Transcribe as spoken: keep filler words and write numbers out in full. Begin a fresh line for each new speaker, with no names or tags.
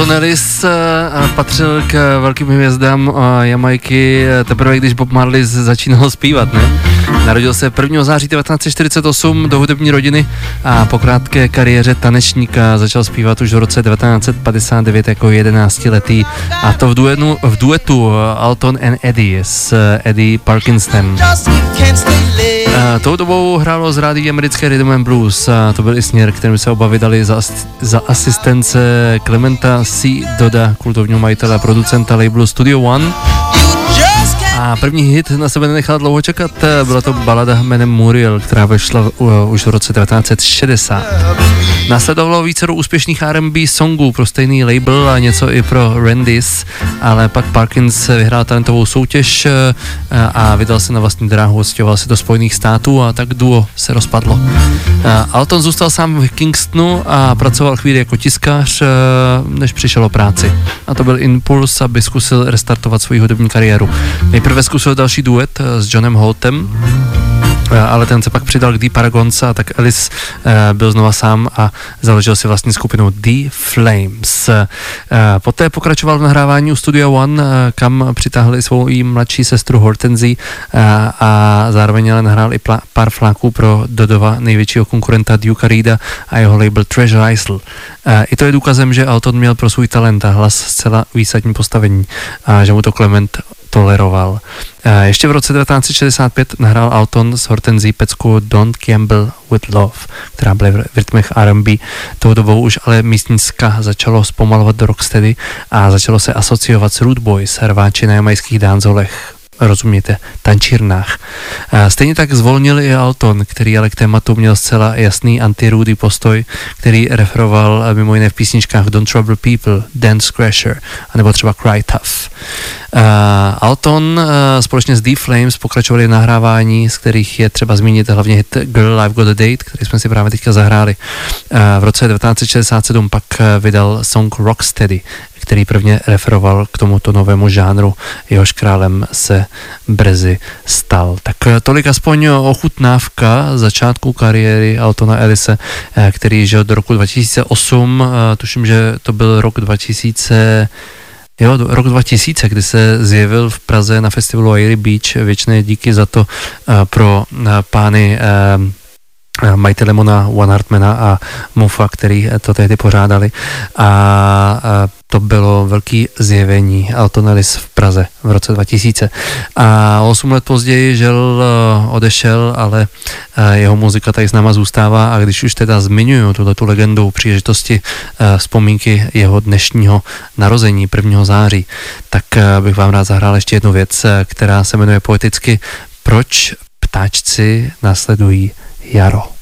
Alton Ellis patřil k velkým hvězdám Jamajky teprve, když Bob Marley začínal zpívat, ne? Narodil se prvního září devatenáct set čtyřicet osm do hudební rodiny a po krátké kariéře tanečníka začal zpívat už v roce devatenáct set padesát devět jako jedenáctiletý, a to v duetu, v duetu Alton and Eddie s Eddie Parkinsonem. Tou dobou hrálo z rádií americké Rhythm and Blues a to byl i směr, kterým se oba vydali za, za asistence Clementa C. Dodda, kultovního majitele a producenta labelu Studio One. A první hit na sebe nenechal dlouho čekat, byla to balada jménem Muriel, která vyšla už v roce devatenáct set šedesát. Následovalo vícero úspěšných R and B songů pro stejný label a něco i pro Randy's, ale pak Parkins vyhrál talentovou soutěž a vydal se na vlastní dráhu, odstěhoval se do Spojených států a tak duo se rozpadlo. Alton zůstal sám v Kingstonu a pracoval chvíli jako tiskář, než přišel o práci. A to byl impuls, aby zkusil restartovat svou hudební kariéru. Nejprve zkusil další duet s Johnem Holtem, ale ten se pak přidal k The Paragons a tak Ellis byl znova sám a založil si vlastní skupinu The Flames. Poté pokračoval v nahrávání u Studia One, kam přitáhli svou i mladší sestru Hortenzi a zároveň ale nahrál i pár fláků pro Dodova největšího konkurenta Duke Reeda a jeho label Treasure Isle. I to je důkazem, že Alton měl pro svůj talent a hlas zcela výsadní postavení a že mu to Clement toleroval. Ještě v roce devatenáct set šedesát pět nahrál Alton s Hortenzí pecku Don Campbell with Love, která byla v rytmech R and B. Tou dobou už ale místní ska začalo zpomalovat do rocksteady a začalo se asociovat s Rude Boys, rváči na jamajských dancehallech, rozumíte, tančírnách. Stejně tak zvolnil i Alton, který ale k tématu měl zcela jasný anti-Rudy postoj, který referoval mimo jiné v písničkách Don't Trouble People, Dance Crasher, anebo třeba Cry Tough. Uh, Alton uh, společně s The Flames pokračovali v nahrávání, z kterých je třeba zmínit hlavně hit Girl I've Got a Date, který jsme si právě teďka zahráli. Uh, v roce devatenáct set šedesát sedm pak uh, vydal song Rocksteady, který prvně referoval k tomuto novému žánru, jehož králem se brzy stal. Tak tolik aspoň ochutnávka začátku kariéry Altona Ellise, který žil do roku dva tisíce osm, tuším, že to byl rok dva tisíce, jo, rok dva tisíce, kdy se zjevil v Praze na festivalu Airy Beach. Věčné díky za to pro pány Mighty Lemona, One Heartmana a Mufa, který to tehdy pořádali, a, a to bylo velký zjevení Alton Ellis v Praze v roce dva tisíce. A osm let později žel odešel, ale jeho muzika tady s náma zůstává, a když už teda zmiňuju tuhletu legendu příležitosti vzpomínky jeho dnešního narození prvního září, tak bych vám rád zahrál ještě jednu věc, která se jmenuje poeticky Proč ptáčci následují jaro.